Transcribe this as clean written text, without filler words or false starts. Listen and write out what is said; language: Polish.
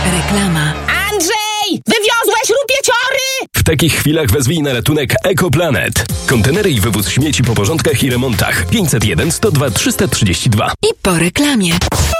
Reklama. Andrzej! Wywiozłeś rupieciory! W takich chwilach wezwij na ratunek EcoPlanet. Kontenery i wywóz śmieci po porządkach i remontach. 501 102 332. I po reklamie.